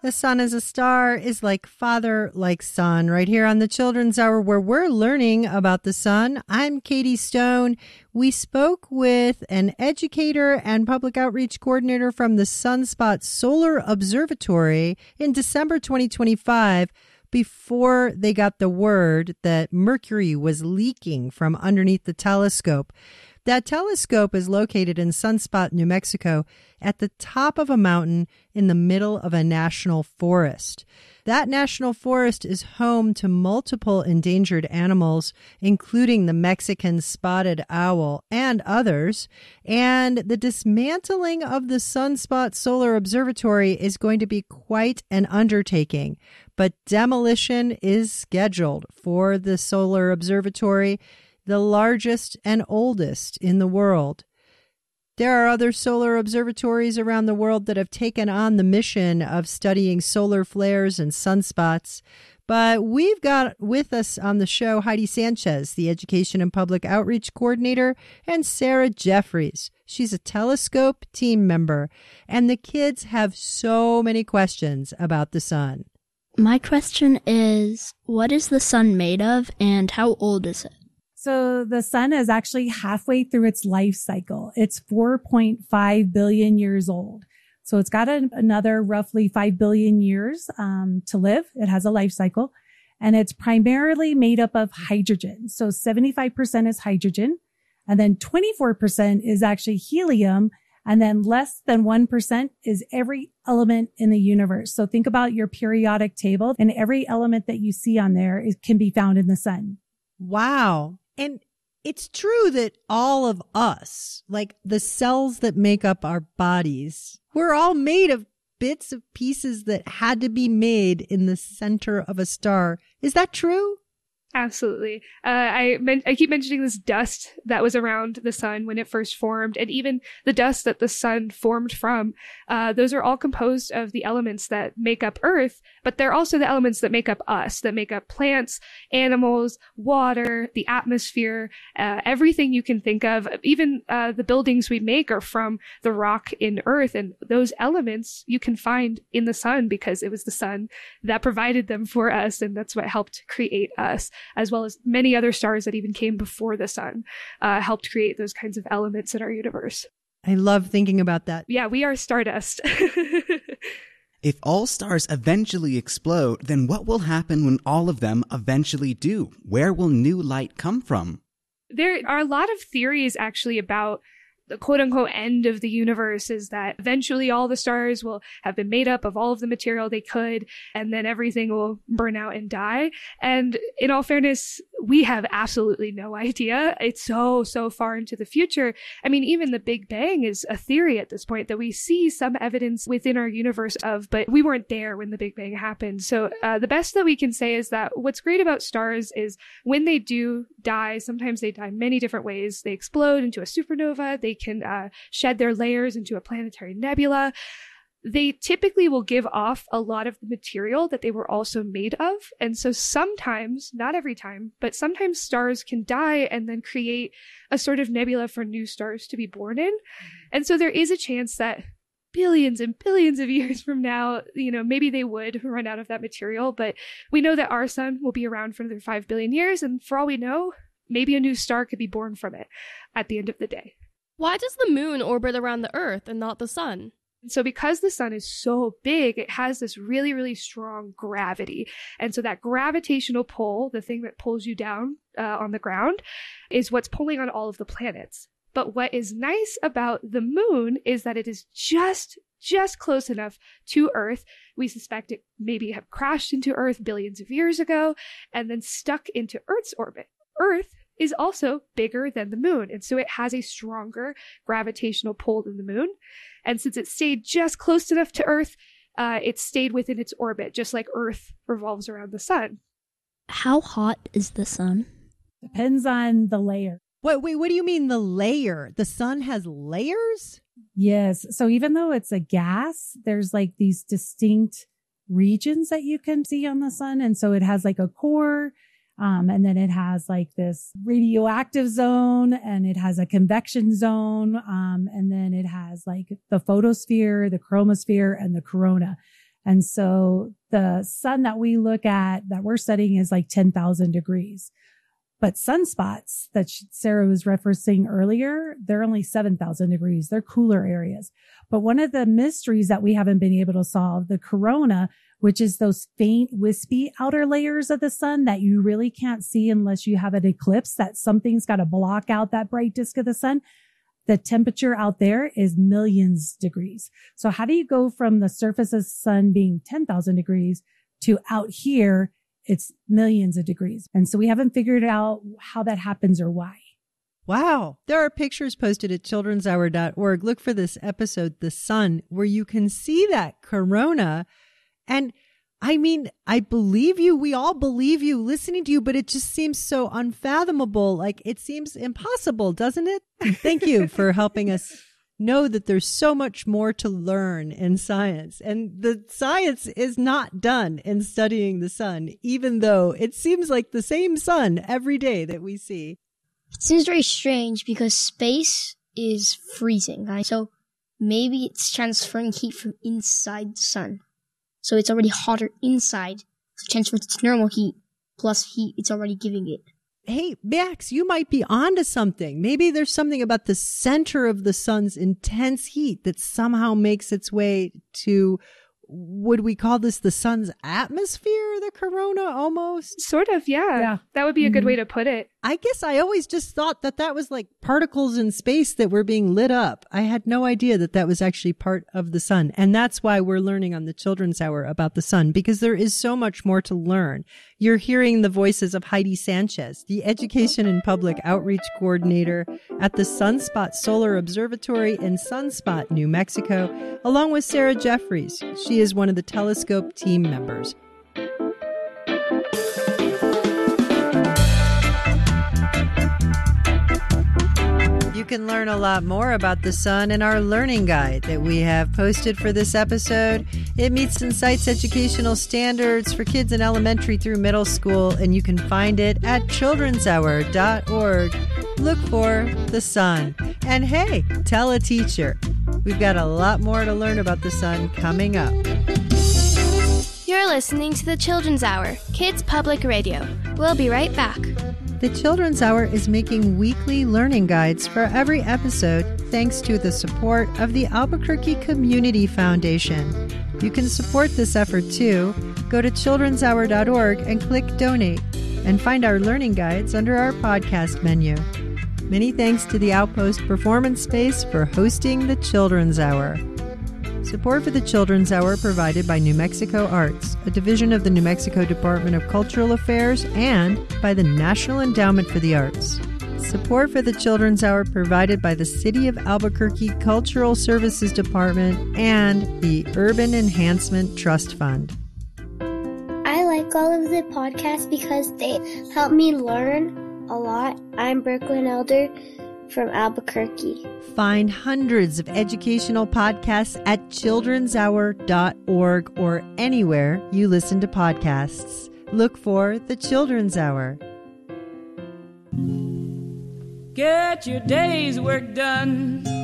The Sun as a Star is like father, like son, right here on the Children's Hour, where we're learning about the sun. I'm Katie Stone. We spoke with an educator and public outreach coordinator from the Sunspot Solar Observatory in December 2025, before they got the word that mercury was leaking from underneath the telescope. That telescope is located in Sunspot, New Mexico, at the top of a mountain in the middle of a national forest. That national forest is home to multiple endangered animals, including the Mexican spotted owl and others. And the dismantling of the Sunspot Solar Observatory is going to be quite an undertaking. But demolition is scheduled for the Solar Observatory, the largest and oldest in the world. There are other solar observatories around the world that have taken on the mission of studying solar flares and sunspots. But we've got with us on the show Heidi Sanchez, the Education and Public Outreach Coordinator, and Sarah Jeffries. She's a telescope team member. And the kids have so many questions about the sun. My question is, what is the sun made of and how old is it? So the sun is actually halfway through its life cycle. It's 4.5 billion years old. So it's got another roughly 5 billion years to live. It has a life cycle, and it's primarily made up of hydrogen. So 75% is hydrogen, and then 24% is actually helium, and then less than 1% is every element in the universe. So think about your periodic table, and every element that you see on there can be found in the sun. Wow. And it's true that all of us, like the cells that make up our bodies, we're all made of bits of pieces that had to be made in the center of a star. Is that true? Absolutely. I keep mentioning this dust that was around the sun when it first formed, and even the dust that the sun formed from. Those are all composed of the elements that make up Earth, but they're also the elements that make up us, that make up plants, animals, water, the atmosphere, everything you can think of. Even the buildings we make are from the rock in Earth, and those elements you can find in the sun because it was the sun that provided them for us, and that's what helped create us, as well as many other stars that even came before the sun, helped create those kinds of elements in our universe. I love thinking about that. Yeah, we are stardust. If all stars eventually explode, then what will happen when all of them eventually do? Where will new light come from? There are a lot of theories actually about the quote-unquote end of the universe, is that eventually all the stars will have been made up of all of the material they could, and then everything will burn out and die. And in all fairness, we have absolutely no idea. It's so far into the future. I mean, even the Big Bang is a theory at this point that we see some evidence within our universe of, but we weren't there when the Big Bang happened. So the best that we can say is that what's great about stars is when they do die, sometimes they die many different ways. They explode into a supernova. They can shed their layers into a planetary nebula. They typically will give off a lot of the material that they were also made of. And so sometimes, not every time, but sometimes stars can die and then create a sort of nebula for new stars to be born in. And so there is a chance that billions and billions of years from now, maybe they would run out of that material. But we know that our sun will be around for another 5 billion years. And for all we know, maybe a new star could be born from it at the end of the day. Why does the moon orbit around the Earth and not the sun? So because the sun is so big, it has this really, really strong gravity. And so that gravitational pull, the thing that pulls you down on the ground, is what's pulling on all of the planets. But what is nice about the moon is that it is just close enough to Earth. We suspect it maybe have crashed into Earth billions of years ago and then stuck into Earth's orbit. Earth is also bigger than the moon, and so it has a stronger gravitational pull than the moon. And since it stayed just close enough to Earth, it stayed within its orbit, just like Earth revolves around the sun. How hot is the sun? Depends on the layer. Wait, what do you mean the layer? The sun has layers? Yes. So even though it's a gas, there's like these distinct regions that you can see on the sun. And so it has like a core, and then it has like this radioactive zone, and it has a convection zone. And then it has like the photosphere, the chromosphere, and the corona. And so the sun that we look at, that we're studying, is like 10,000 degrees. But sunspots that Sarah was referencing earlier, they're only 7,000 degrees. They're cooler areas. But one of the mysteries that we haven't been able to solve, the corona, which is those faint, wispy outer layers of the sun that you really can't see unless you have an eclipse, that something's got to block out that bright disk of the sun. The temperature out there is millions degrees. So how do you go from the surface of the sun being 10,000 degrees to out here, it's millions of degrees? And so we haven't figured out how that happens or why. Wow. There are pictures posted at childrenshour.org. Look for this episode, The Sun, where you can see that corona. And I mean, I believe you. We all believe you listening to you, but it just seems so unfathomable. Like, it seems impossible, doesn't it? Thank you for helping us know that there's so much more to learn in science. And the science is not done in studying the sun, even though it seems like the same sun every day that we see. It seems very strange because space is freezing, right? So maybe it's transferring heat from inside the sun. So it's already hotter inside. So transfers its normal heat plus heat it's already giving it. Hey, Max, you might be onto something. Maybe there's something about the center of the sun's intense heat that somehow makes its way to, would we call this the sun's atmosphere, the corona almost? Sort of, yeah. That would be a good way to put it. I guess I always just thought that that was like particles in space that were being lit up. I had no idea that that was actually part of the sun. And that's why we're learning on the Children's Hour about the sun, because there is so much more to learn. You're hearing the voices of Heidi Sanchez, the Education and Public Outreach Coordinator at the Sunspot Solar Observatory in Sunspot, New Mexico, along with Sarah Jeffries. She is one of the Telescope team members. You can learn a lot more about the sun in our learning guide that we have posted for this episode. It meets and cites educational standards for kids in elementary through middle school, and you can find it at childrenshour.org. Look for the sun. And hey, tell a teacher. We've got a lot more to learn about the sun coming up. You're listening to the Children's Hour, Kids Public Radio. We'll be right back. The Children's Hour is making weekly learning guides for every episode thanks to the support of the Albuquerque Community Foundation. You can support this effort too. Go to childrenshour.org and click Donate and find our learning guides under our podcast menu. Many thanks to the Outpost Performance Space for hosting the Children's Hour. Support for the Children's Hour provided by New Mexico Arts, a division of the New Mexico Department of Cultural Affairs, and by the National Endowment for the Arts. Support for the Children's Hour provided by the City of Albuquerque Cultural Services Department and the Urban Enhancement Trust Fund. I like all of the podcasts because they help me learn a lot. I'm Brooklyn Elder from Albuquerque. Find hundreds of educational podcasts at childrenshour.org or anywhere you listen to podcasts. Look for the Children's Hour. Get your day's work done.